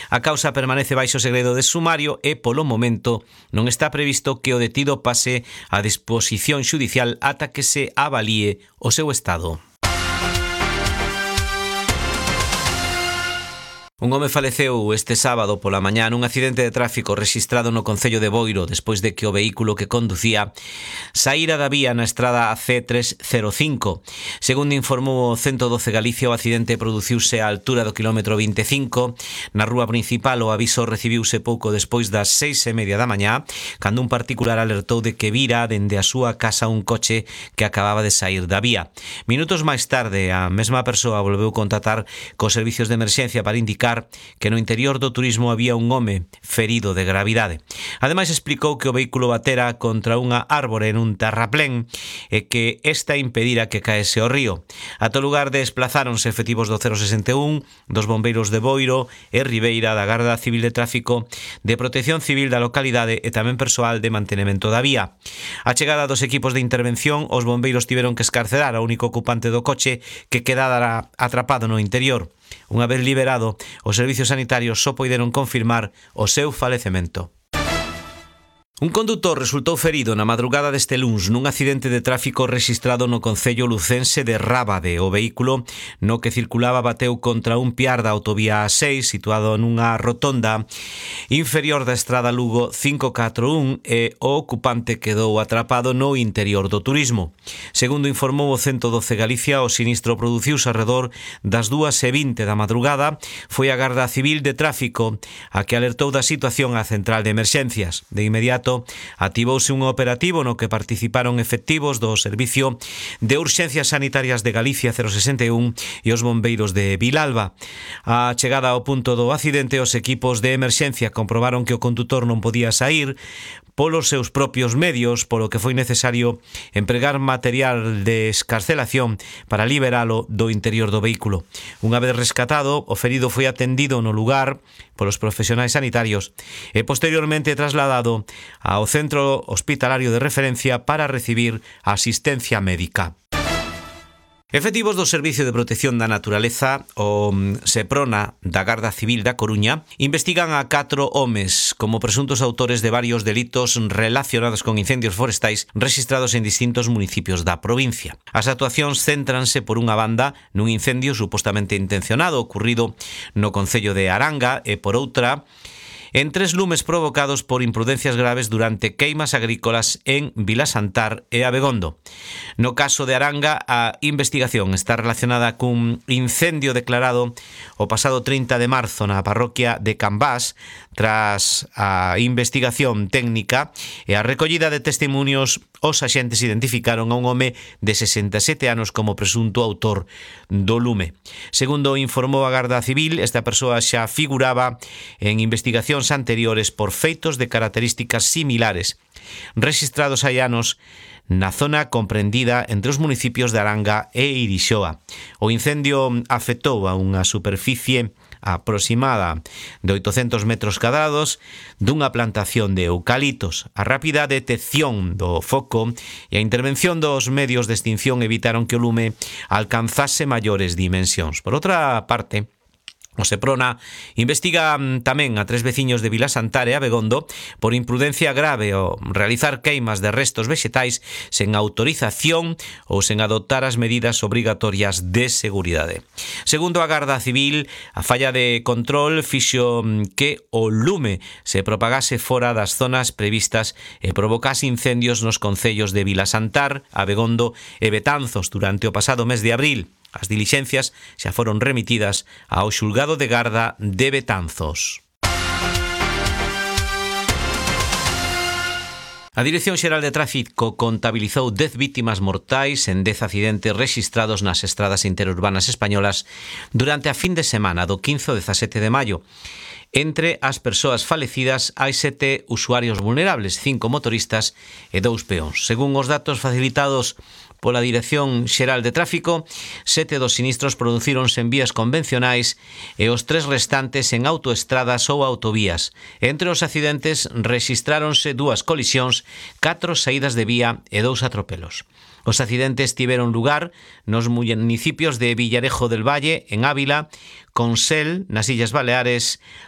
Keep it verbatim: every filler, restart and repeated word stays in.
A causa permanece baixo segredo de sumario e, polo momento, non está previsto que o detido pase a disposición xudicial ata que se avalíe o seu estado. Un home faleceu este sábado pola mañá nun accidente de tráfico rexistrado no concello de Boiro despois de que o vehículo que conducía saíra da vía na estrada A C trescentos cinco. Segundo informou o ciento doce Galicia, o accidente produciuse á altura do quilómetro vinte e cinco. Na rúa principal o aviso recibiuse pouco despois das seis e media da mañá, cando un particular alertou de que vira dende a súa casa un coche que acababa de sair da vía. Minutos máis tarde, a mesma persoa volveu contactar cos servicios de emerxencia para indicar que no interior do turismo había un home ferido de gravidade. Ademais, explicou que o vehículo batera contra unha árbore nun terraplén e que esta impedira que caese ao río. Ata o lugar desplazáronse efectivos do cero sesenta e un, dos bombeiros de Boiro e Ribeira, da Garda Civil de Tráfico, de Protección Civil da localidade e tamén persoal de mantenemento da vía. A chegada dos equipos de intervención, os bombeiros tiveron que escarcerar ao único ocupante do coche que quedara atrapado no interior. Unha vez liberado, os servicios sanitarios só poideron confirmar o seu falecemento. Un condutor resultou ferido na madrugada deste luns nun accidente de tráfico rexistrado no concello lucense de Rábade. O vehículo no que circulaba bateu contra un piar da autovía A seis situado nunha rotonda inferior da estrada Lugo cinco catro un e o ocupante quedou atrapado no interior do turismo. Segundo informou o ciento doce Galicia, o sinistro produciuse arredor das dúas e vinte da madrugada. Foi a Garda Civil de Tráfico a que alertou da situación á central de emerxencias. De inmediato activouse un operativo no que participaron efectivos do Servicio de Urxencias Sanitarias de Galicia cero sesenta e un e os bombeiros de Vilalba. A chegada ao punto do accidente, os equipos de emerxencia comprobaron que o condutor non podía saír polos seus propios medios, polo que foi necesario empregar material de escarcelación para liberalo do interior do vehículo. Unha vez rescatado, o ferido foi atendido no lugar polos profesionais sanitarios e posteriormente trasladado ao centro hospitalario de referencia para recibir asistencia médica. Efectivos do Servicio de Protección da Naturaleza, o SEPRONA da Garda Civil da Coruña, investigan a catro homes como presuntos autores de varios delitos relacionados con incendios forestais rexistrados en distintos municipios da provincia. As actuacións céntranse por unha banda nun incendio supostamente intencionado ocorrido no concello de Aranga e por outra en tres lumes provocados por imprudencias graves durante queimas agrícolas en Vilasantar e Abegondo. No caso de Aranga, a investigación está relacionada cun incendio declarado o pasado trinta de marzo na parroquia de Cambás. Tras a investigación técnica e a recollida de testimonios, os axentes identificaron a un home de sesenta e sete anos como presunto autor do lume. Segundo informou a Garda Civil, esta persoa xa figuraba en investigacións anteriores por feitos de características similares, rexistrados hai anos na zona comprendida entre os municipios de Aranga e Irixoa. O incendio afectou a unha superficie aproximada de oitocentos metros cadrados dunha plantación de eucaliptos. A rápida detección do foco e a intervención dos medios de extinción evitaron que o lume alcanzase maiores dimensións. Por outra parte, o SEPRONA investiga tamén a tres veciños de Vilasantar e Abegondo por imprudencia grave ao realizar queimas de restos vexetais sen autorización ou sen adoptar as medidas obrigatorias de seguridade. Segundo a Garda Civil, a falla de control fixo que o lume se propagase fora das zonas previstas e provocase incendios nos concellos de Vilasantar, Abegondo e Betanzos durante o pasado mes de abril. As dilixencias xa foron remitidas ao xulgado de Garda de Betanzos. A Dirección Xeral de Tráfico contabilizou dez vítimas mortais en dez accidentes rexistrados nas estradas interurbanas españolas durante a fin de semana do quince ao dezasete de maio. Entre as persoas falecidas hai sete usuarios vulnerables, cinco motoristas e dous peóns. Según os datos facilitados pola Dirección Xeral de Tráfico, sete dos sinistros producíronse en vías convencionais e os tres restantes en autoestradas ou autovías. Entre os accidentes rexistráronse dúas colisións, catro saídas de vía e dous atropelos. Os accidentes tiveron lugar nos municipios de Villarejo del Valle, en Ávila, Consel, nas Illas Baleares,